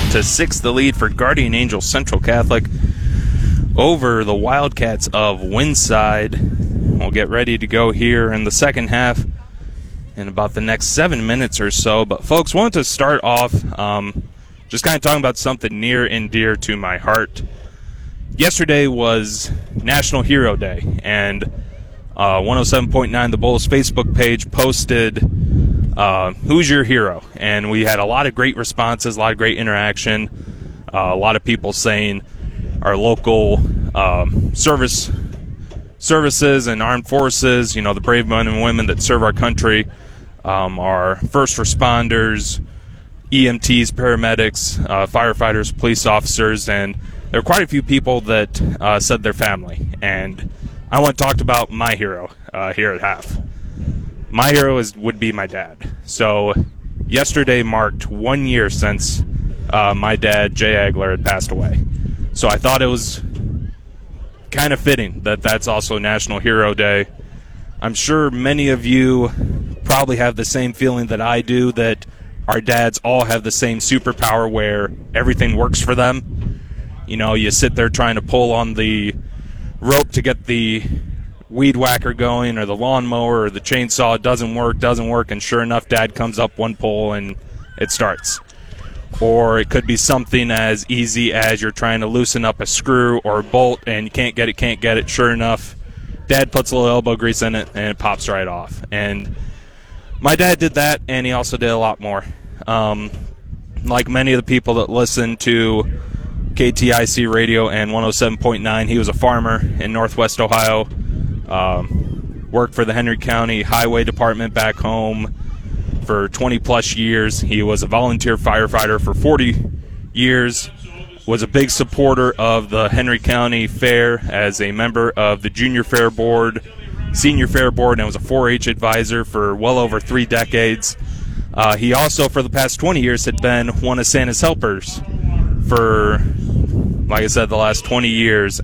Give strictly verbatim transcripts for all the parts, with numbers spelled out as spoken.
to six the lead for Guardian Angels Central Catholic over the Wildcats of Winside. We'll get ready to go here in the second half in about the next seven minutes or so. But folks, wanted to start off um, just kind of talking about something near and dear to my heart. Yesterday was National Hero Day, and uh, one oh seven point nine The Bull's Facebook page posted uh, Who's Your Hero? And we had a lot of great responses, a lot of great interaction, uh, a lot of people saying our local um, service services and armed forces, you know, the brave men and women that serve our country, um, our first responders, E M Ts, paramedics, uh, firefighters, police officers, and there were quite a few people that uh, said their family. And I want to talk about my hero uh, here at half. My hero is would be my dad. So yesterday marked one year since uh, my dad, Jay Agler, had passed away. So I thought it was kind of fitting that that's also National Hero Day. I'm sure many of you probably have the same feeling that I do, that our dads all have the same superpower where everything works for them. You know, you sit there trying to pull on the rope to get the weed whacker going or the lawnmower or the chainsaw. It doesn't work, doesn't work, and sure enough, Dad comes up one pull and it starts. Or it could be something as easy as you're trying to loosen up a screw or a bolt and you can't get it, can't get it. Sure enough, Dad puts a little elbow grease in it and it pops right off. And my dad did that, and he also did a lot more. Um, like many of the people that listen to K T I C Radio and one oh seven point nine, he was a farmer in Northwest Ohio, um, worked for the Henry County Highway Department back home for twenty plus years. He was a volunteer firefighter for forty years, was a big supporter of the Henry County Fair as a member of the Junior Fair Board, Senior Fair Board, and was a four H advisor for well over three decades. Uh, he also, for the past twenty years, had been one of Santa's helpers for, like I said, the last twenty years.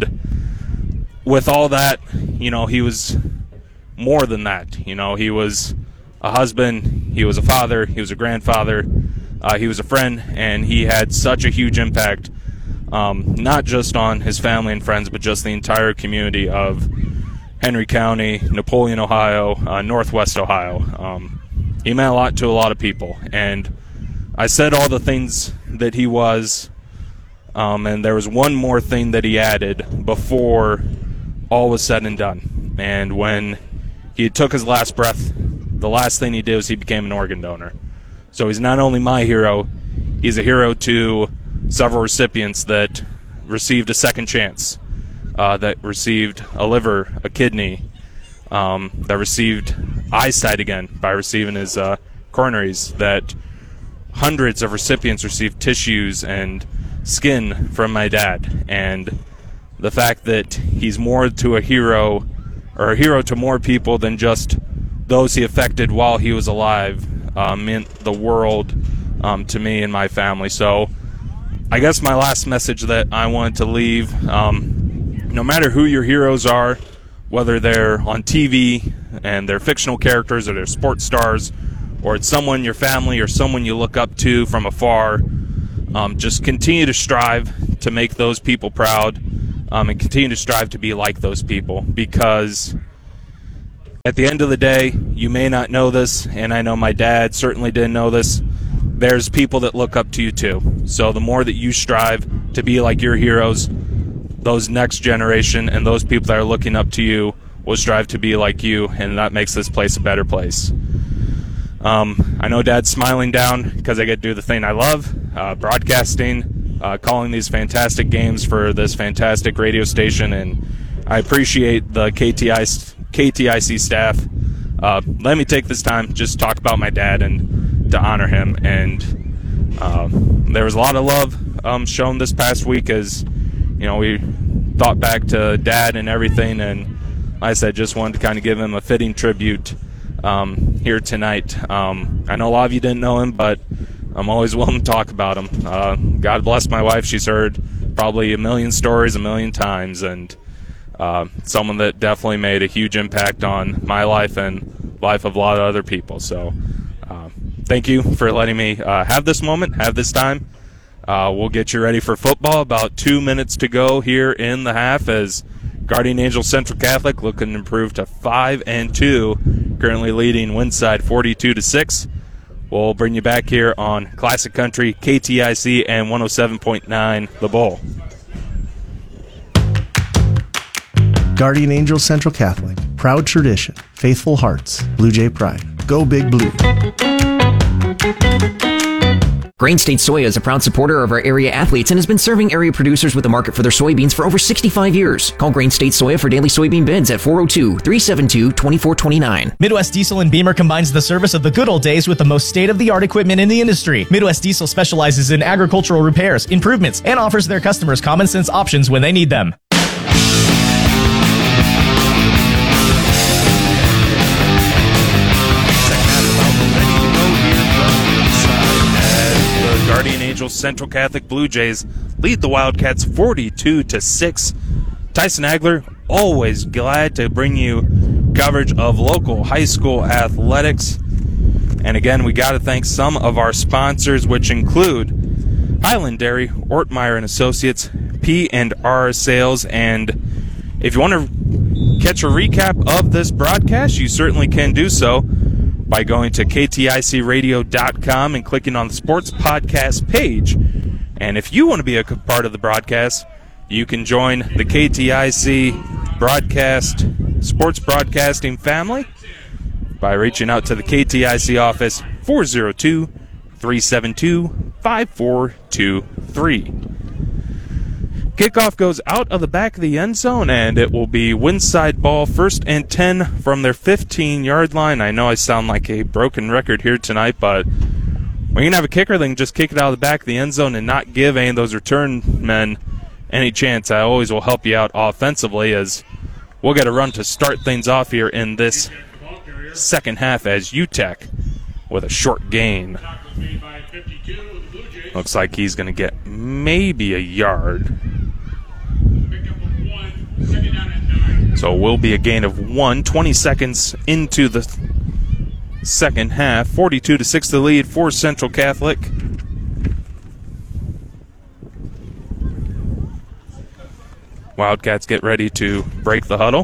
And with all that, you know, he was more than that. You know, he was a husband, he was a father, he was a grandfather, uh, he was a friend, and he had such a huge impact, um, not just on his family and friends, but just the entire community of Henry County, Napoleon, Ohio, uh, Northwest Ohio. Um, he meant a lot to a lot of people, and I said all the things that he was, um, and there was one more thing that he added before all was said and done. And when he took his last breath, the last thing he did was he became an organ donor. So he's not only my hero, he's a hero to several recipients that received a second chance, uh, that received a liver, a kidney, um, that received eyesight again by receiving his uh, coronaries, that hundreds of recipients received tissues and skin from my dad. And the fact that he's more to a hero, or a hero to more people than just those he affected while he was alive, uh, meant the world um, to me and my family. So I guess my last message that I wanted to leave, um, no matter who your heroes are, whether they're on T V and they're fictional characters or they're sports stars, or it's someone in your family or someone you look up to from afar, um, just continue to strive to make those people proud, um, and continue to strive to be like those people, because at the end of the day, you may not know this, and I know my dad certainly didn't know this, there's people that look up to you too. So the more that you strive to be like your heroes, those next generation and those people that are looking up to you will strive to be like you, and that makes this place a better place. Um, I know Dad's smiling down because I get to do the thing I love, uh, broadcasting, uh, calling these fantastic games for this fantastic radio station, and I appreciate the K T I, K T I C staff. Uh, let me take this time just to talk about my dad and to honor him. And uh, there was a lot of love um, shown this past week as, you know, we thought back to Dad and everything, and like I said, just wanted to kind of give him a fitting tribute um, here tonight. Um, I know a lot of you didn't know him, but I'm always willing to talk about him. Uh, God bless my wife. She's heard probably a million stories a million times, and uh, someone that definitely made a huge impact on my life and life of a lot of other people. So uh, thank you for letting me uh, have this moment, have this time. Uh, we'll get you ready for football. About two minutes to go here in the half as Guardian Angels Central Catholic looking to improve to five and two, currently leading Winside forty-two to six. We'll bring you back here on Classic Country, K T I C, and one oh seven point nine The Bull. Guardian Angels Central Catholic. Proud tradition. Faithful hearts. Blue Jay pride. Go Big Blue. Grain State Soya is a proud supporter of our area athletes and has been serving area producers with the market for their soybeans for over sixty-five years. Call Grain State Soya for daily soybean bids at four oh two, three seven two, two four two nine. Midwest Diesel and Beamer combines the service of the good old days with the most state-of-the-art equipment in the industry. Midwest Diesel specializes in agricultural repairs, improvements, and offers their customers common-sense options when they need them. Guardian Angels Central Catholic Blue Jays lead the Wildcats forty-two to six. Tyson Agler, always glad to bring you coverage of local high school athletics. And again, we got to thank some of our sponsors, which include Highland Dairy, Ortmeyer and Associates, P and R Sales. And if you want to catch a recap of this broadcast, you certainly can do so by going to K T I C radio dot com and clicking on the sports podcast page. And if you want to be a part of the broadcast, you can join the K T I C broadcast sports broadcasting family by reaching out to the K T I C office four oh two, three seven two, five four two three. Kickoff goes out of the back of the end zone, and it will be Winside ball, first and ten from their fifteen-yard line. I know I sound like a broken record here tonight, but when you can have a kicker, they can just kick it out of the back of the end zone and not give any of those return men any chance. I always will help you out offensively, as we'll get a run to start things off here in this second half as U T E C with a short gain. Looks like he's going to get maybe a yard. So it will be a gain of one, twenty seconds into the second half. forty-two to six the lead for Central Catholic. Wildcats get ready to break the huddle.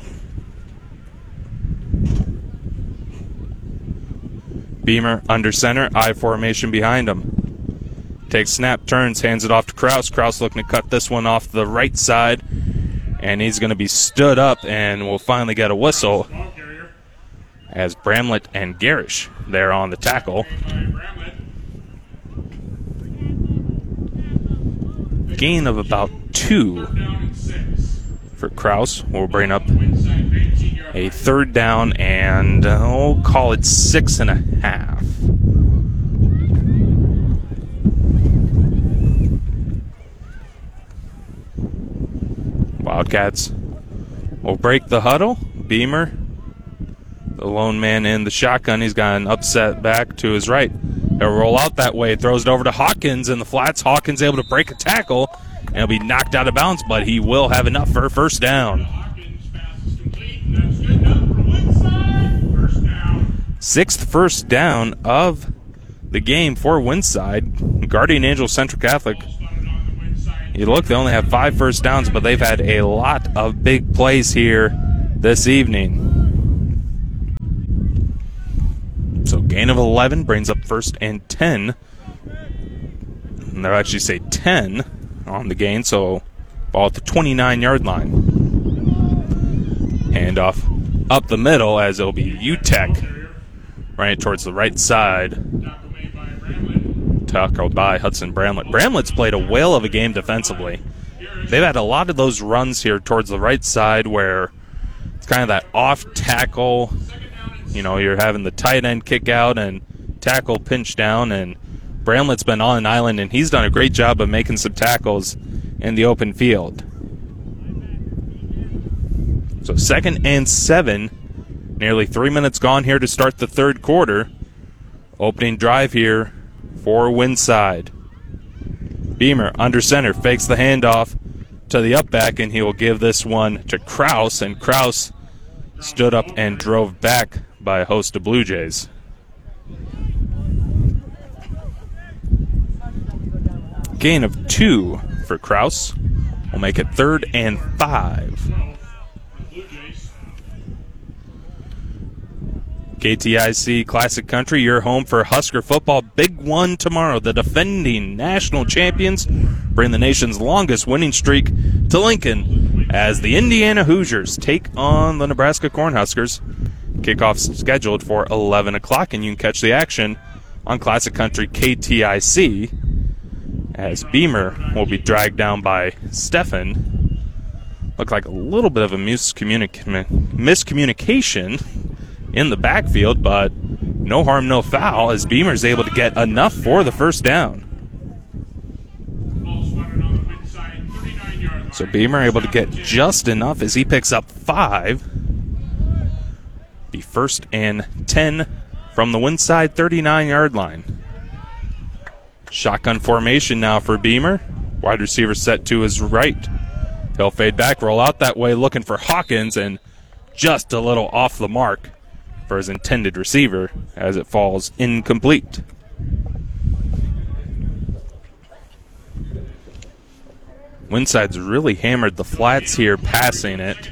Beamer under center, I formation behind him. Takes snap, turns, hands it off to Kraus. Kraus looking to cut this one off the right side. And he's going to be stood up, and we'll finally get a whistle as Bramlett and Garish there on the tackle. Gain of about two for Kraus. We'll bring up a third down, and we'll call it six and a half. Wildcats will break the huddle. Beamer, the lone man in the shotgun. He's got an upset back to his right. He'll roll out that way, throws it over to Hawkins in the flats. Hawkins able to break a tackle, and he'll be knocked out of bounds, but he will have enough for a first down. Sixth first down of the game for Winside. Guardian Angels Central Catholic. You look, they only have five first downs, but they've had a lot of big plays here this evening. So gain of eleven brings up first and ten. And they'll actually say ten on the gain, so ball at the twenty-nine-yard line. Handoff up the middle as it'll be U T E C right towards the right side. Tackled by Hudson Bramlett. Bramlett's played a whale of a game defensively. They've had a lot of those runs here towards the right side where it's kind of that off tackle. You know, you're having the tight end kick out and tackle pinch down, and Bramlett's been on an island, and he's done a great job of making some tackles in the open field. So second and seven. Nearly three minutes gone here to start the third quarter. Opening drive here for Winside. Beamer under center, fakes the handoff to the up back, and he will give this one to Kraus, and Kraus stood up and drove back by a host of Blue Jays. Gain of two for Kraus. We'll make it third and five. K T I C Classic Country, your home for Husker football. Big one tomorrow. The defending national champions bring the nation's longest winning streak to Lincoln as the Indiana Hoosiers take on the Nebraska Cornhuskers. Kickoff scheduled for eleven o'clock, and you can catch the action on Classic Country K T I C as Beamer will be dragged down by Steffen. Looked like a little bit of a miscommunic- miscommunication in the backfield, but no harm, no foul, as Beamer's able to get enough for the first down. So Beamer able to get just enough as he picks up five. Be first and ten from the Winside thirty-nine-yard line. Shotgun formation now for Beamer. Wide receiver set to his right. He'll fade back, roll out that way, looking for Hawkins, and just a little off the mark for his intended receiver as it falls incomplete. Winside's really hammered the flats here, passing it,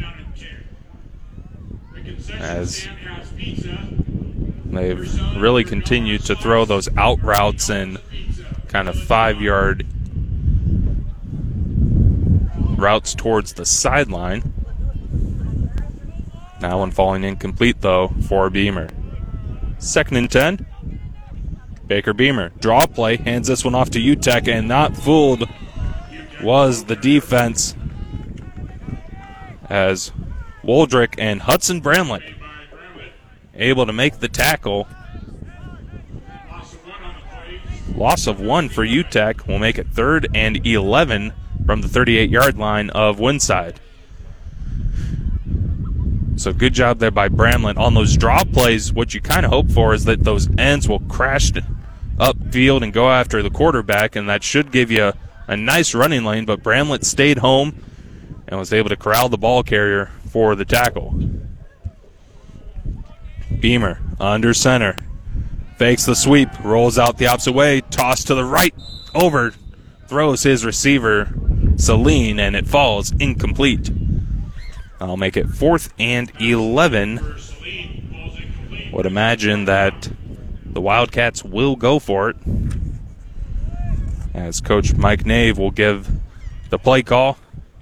as they've really continued to throw those out routes and kind of five-yard routes towards the sideline. Now one falling incomplete, though, for Beamer. Second and ten. Baker Beamer, draw play, hands this one off to U T E C, and not fooled was the defense as Woldrick and Hudson Bramlett able to make the tackle. Loss of one for U T E C will make it third and eleven from the thirty-eight-yard line of Winside. So good job there by Bramlett. On those draw plays, what you kind of hope for is that those ends will crash upfield and go after the quarterback, and that should give you a, a nice running lane, but Bramlett stayed home and was able to corral the ball carrier for the tackle. Beamer under center. Fakes the sweep, rolls out the opposite way, toss to the right, over, throws his receiver, Celine, and it falls incomplete. I'll make it fourth and eleven. Would imagine that the Wildcats will go for it, as Coach Mike Nave will give the play call.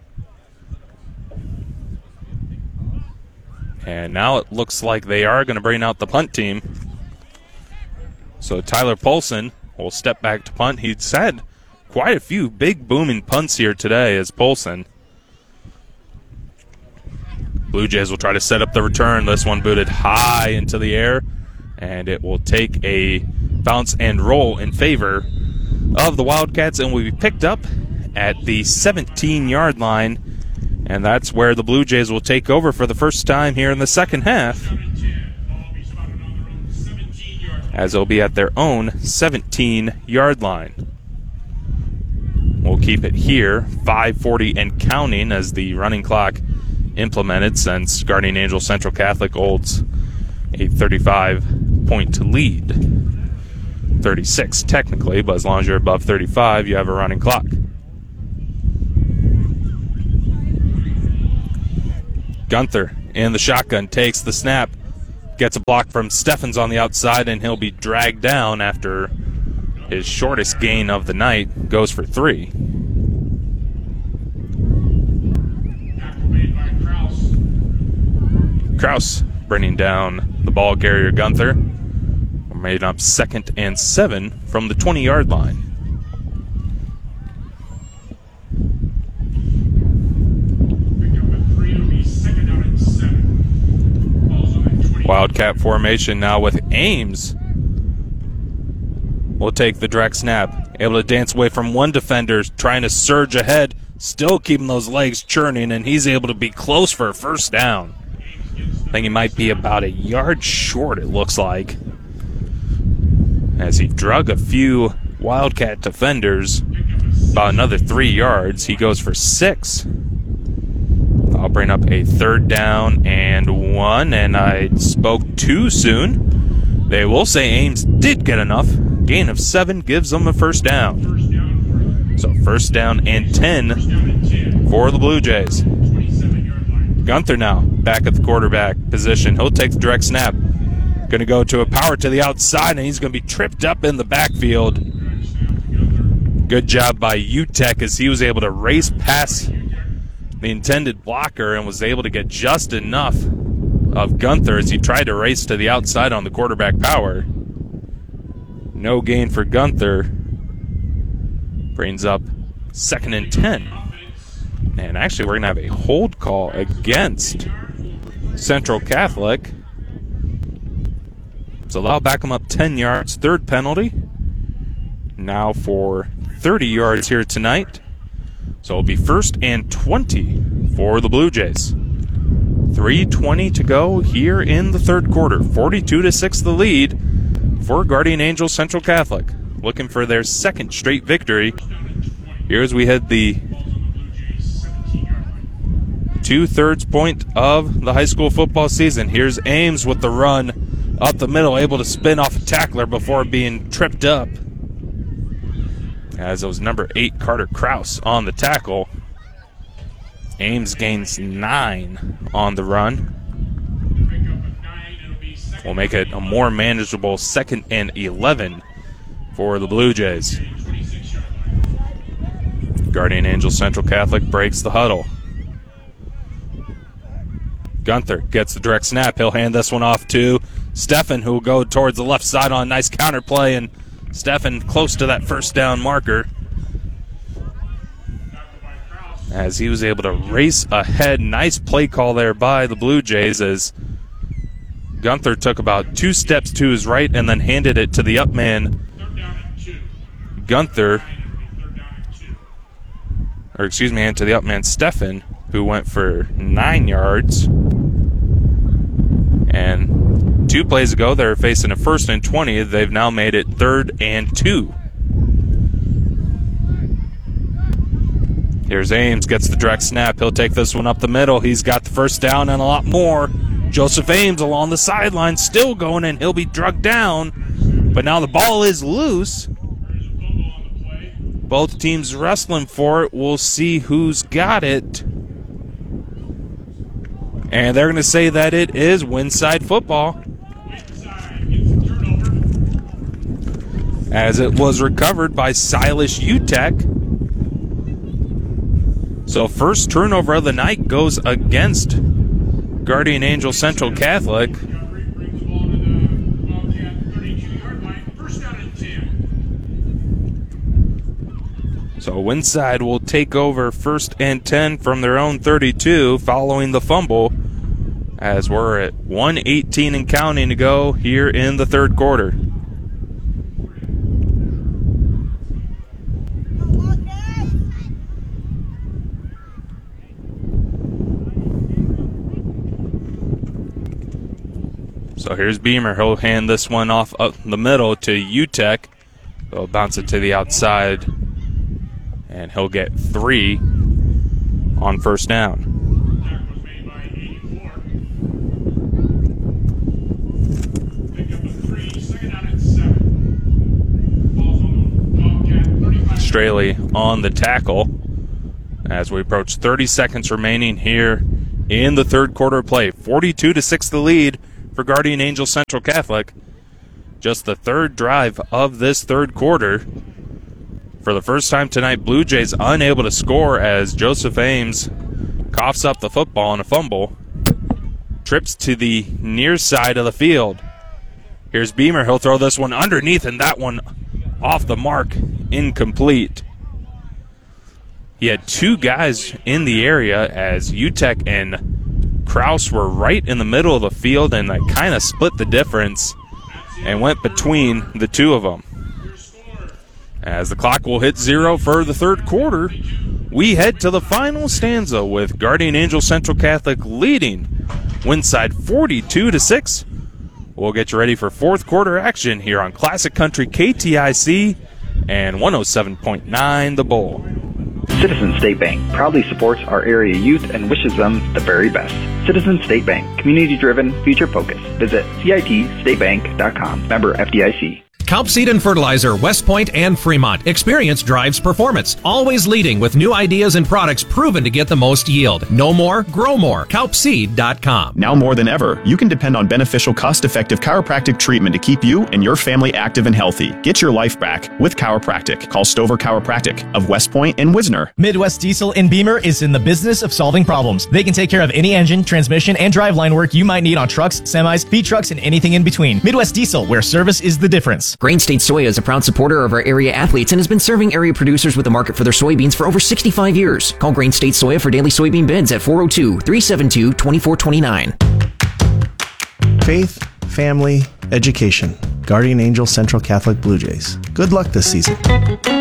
And now it looks like they are going to bring out the punt team. So Tyler Polson will step back to punt. He's had quite a few big booming punts here today as Polson. Blue Jays will try to set up the return. This one booted high into the air, and it will take a bounce and roll in favor of the Wildcats and will be picked up at the seventeen-yard line, and that's where the Blue Jays will take over for the first time here in the second half, as they'll be at their own seventeen-yard line. We'll keep it here, five forty and counting, as the running clock implemented since Guardian Angel Central Catholic holds a thirty-five point lead. thirty-six technically, but as long as you're above thirty-five, you have a running clock. Gunther in the shotgun takes the snap, gets a block from Steffens on the outside, and he'll be dragged down after his shortest gain of the night, goes for three. Kraus bringing down the ball carrier Gunther. We're made up second and seven from the twenty-yard line. Wildcat formation now with Ames. Will take the direct snap. Able to dance away from one defender, trying to surge ahead, still keeping those legs churning, and he's able to be close for a first down. I think he might be about a yard short, it looks like, as he drug a few Wildcat defenders about another three yards. He goes for six. I'll bring up a third down and one, and I spoke too soon. They will say Ames did get enough. Gain of seven gives them a first down. So first down and ten for the Blue Jays. Gunther now back at the quarterback position. He'll take the direct snap. Going to go to a power to the outside, and he's going to be tripped up in the backfield. Good job by U T E C as he was able to race past the intended blocker and was able to get just enough of Gunther as he tried to race to the outside on the quarterback power. No gain for Gunther. Brings up second and ten. And actually, we're going to have a hold call against Central Catholic. So they'll back them up ten yards. Third penalty. Now for thirty yards here tonight. So it'll be first and twenty for the Blue Jays. three twenty to go here in the third quarter. forty-two to six the lead for Guardian Angels Central Catholic. Looking for their second straight victory. Here as we head the two-thirds point of the high school football season. Here's Ames with the run up the middle, able to spin off a tackler before being tripped up. As it was number eight, Carter Kraus, on the tackle. Ames gains nine on the run. Will make it a more manageable second and eleven for the Blue Jays. Guardian Angels Central Catholic breaks the huddle. Gunther gets the direct snap. He'll hand this one off to Steffen, who will go towards the left side on a nice counter play, and Steffen close to that first down marker as he was able to race ahead. Nice play call there by the Blue Jays as Gunther took about two steps to his right and then handed it to the up man, Gunther, or excuse me, and to the up man, Steffen, who went for nine yards. And two plays ago, they were facing a first and twenty. They've now made it third and two. Here's Ames, gets the direct snap. He'll take this one up the middle. He's got the first down and a lot more. Joseph Ames along the sideline, still going, and he'll be drugged down. But now the ball is loose. Both teams wrestling for it. We'll see who's got it. And they're going to say that it is Winside football, as it was recovered by Silas U T E C. So first turnover of the night goes against Guardian Angel Central Catholic. So Winside will take over first and ten from their own thirty-two following the fumble, as we're at one eighteen and counting to go here in the third quarter. So here's Beamer. He'll hand this one off up the middle to U T E C. He'll bounce it to the outside, and he'll get three on first down. Straley on the tackle as we approach thirty seconds remaining here in the third quarter play. forty-two to six the lead for Guardian Angel Central Catholic. Just the third drive of this third quarter. For the first time tonight, Blue Jays unable to score as Joseph Ames coughs up the football on a fumble. Trips to the near side of the field. Here's Beamer. He'll throw this one underneath, and that one off the mark, incomplete. He had two guys in the area as U T E C and Kraus were right in the middle of the field, and they kind of split the difference and went between the two of them. As the clock will hit zero for the third quarter, we head to the final stanza with Guardian Angel Central Catholic leading Winside forty-two to six. We'll get you ready for fourth quarter action here on Classic Country K T I C and one oh seven point nine The Bull. Citizen State Bank proudly supports our area youth and wishes them the very best. Citizen State Bank, community-driven, future-focused. Visit C I T state bank dot com. Member F D I C. Kalp Seed and Fertilizer, West Point and Fremont. Experience drives performance. Always leading with new ideas and products proven to get the most yield. Know more, grow more. Kalp Seed dot com. Now more than ever, you can depend on beneficial, cost-effective chiropractic treatment to keep you and your family active and healthy. Get your life back with chiropractic. Call Stover Chiropractic of West Point and Wisner. Midwest Diesel in Beamer is in the business of solving problems. They can take care of any engine, transmission, and driveline work you might need on trucks, semis, feed trucks, and anything in between. Midwest Diesel, where service is the difference. Grain State Soya is a proud supporter of our area athletes and has been serving area producers with the market for their soybeans for over sixty-five years. Call Grain State Soya for daily soybean bids at four oh two, three seven two, two four two nine. Faith, family, education. Guardian Angel Central Catholic Blue Jays. Good luck this season.